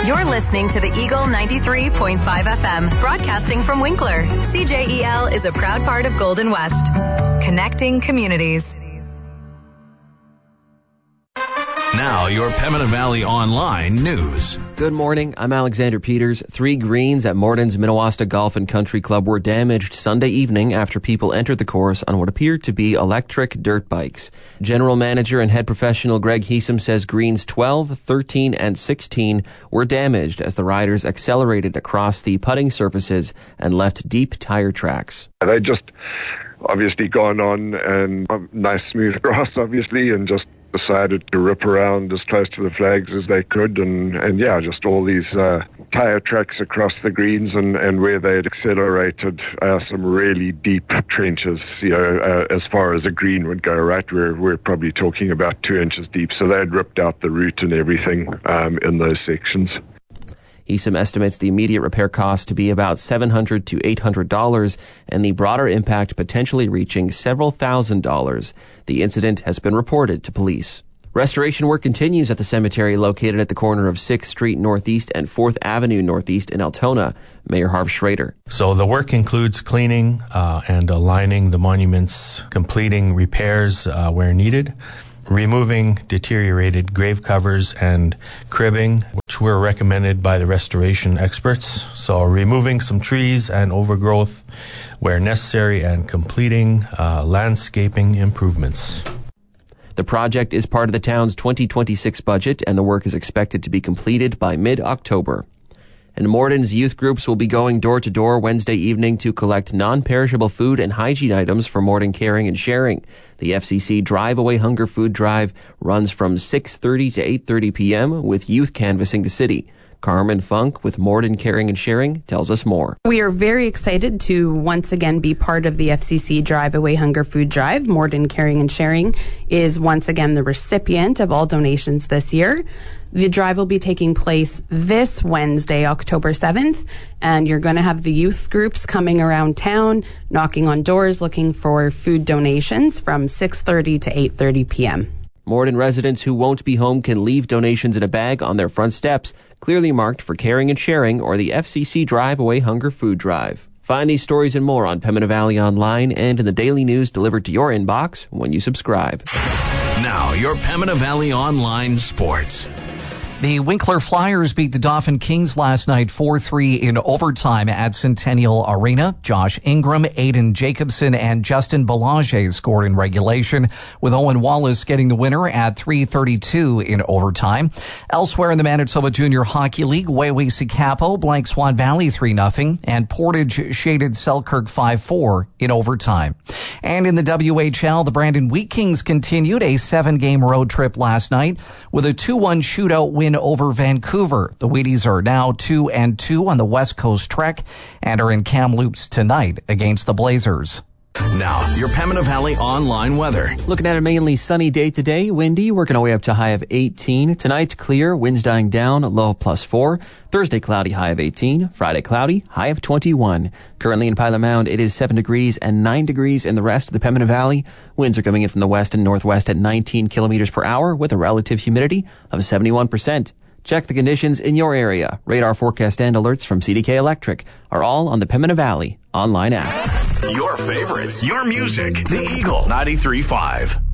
You're listening to the Eagle 93.5 FM, broadcasting from Winkler. CJEL is a proud part of Golden West, connecting communities. Now, your Pembina Valley Online news. Good morning. I'm Alexander Peters. 3 greens at Morden's Minnewaska Golf and Country Club were damaged Sunday evening after people entered the course on what appeared to be electric dirt bikes. General Manager and Head Professional Greg Heesum says greens 12, 13, and 16 were damaged as the riders accelerated across the putting surfaces and left deep tire tracks. They just obviously gone on and nice smooth grass, obviously, and just decided to rip around as close to the flags as they could, and just all these tire tracks across the greens and where they had accelerated some really deep trenches, as far as a green would go, right? We're probably talking about 2 inches deep, so they had ripped out the root and everything in those sections. Heesum estimates the immediate repair cost to be about $700 to $800 and the broader impact potentially reaching several $1,000s. The incident has been reported to police. Restoration work continues at the cemetery located at the corner of 6th Street Northeast and 4th Avenue Northeast in Altona. Mayor Harv Schrader. So the work includes cleaning and aligning the monuments, completing repairs where needed, removing deteriorated grave covers and cribbing, which were recommended by the restoration experts. So removing some trees and overgrowth where necessary and completing landscaping improvements. The project is part of the town's 2026 budget, and the work is expected to be completed by mid-October. And Morden's youth groups will be going door-to-door Wednesday evening to collect non-perishable food and hygiene items for Morden Caring and Sharing. The FCC Drive Away Hunger Food Drive runs from 6:30 to 8:30 p.m. with youth canvassing the city. Carmen Funk with Morden Caring and Sharing tells us more. We are very excited to once again be part of the FCC Drive Away Hunger Food Drive. Morden Caring and Sharing is once again the recipient of all donations this year. The drive will be taking place this Wednesday, October 7th, and you're going to have the youth groups coming around town, knocking on doors, looking for food donations from 6:30 to 8:30 p.m. Morden residents who won't be home can leave donations in a bag on their front steps, clearly marked for Caring and Sharing or the FCC Drive Away Hunger Food Drive. Find these stories and more on Pembina Valley Online and in the daily news delivered to your inbox when you subscribe. Now, your Pembina Valley Online sports. The Winkler Flyers beat the Dauphin Kings last night 4-3 in overtime at Centennial Arena. Josh Ingram, Aiden Jacobson, and Justin Belanger scored in regulation, with Owen Wallace getting the winner at 3:32 in overtime. Elsewhere in the Manitoba Junior Hockey League, Wawasee-Capo blanked Swan Valley 3-0, and Portage shaded Selkirk 5-4 in overtime. And in the WHL, the Brandon Wheat Kings continued a 7-game road trip last night with a 2-1 shootout win over Vancouver. The Wheaties are now 2-2 on the West Coast trek and are in Kamloops tonight against the Blazers. Now, your Pembina Valley Online weather. Looking at a mainly sunny day today, windy, working our way up to a high of 18. Tonight, clear, winds dying down, low +4. Thursday, cloudy, high of 18. Friday, cloudy, high of 21. Currently in Pilot Mound, it is 7 degrees and 9 degrees in the rest of the Pembina Valley. Winds are coming in from the west and northwest at 19 kilometers per hour with a relative humidity of 71%. Check the conditions in your area. Radar forecast and alerts from CDK Electric are all on the Pembina Valley Online app. Your favorites, your music. The Eagle 93.5.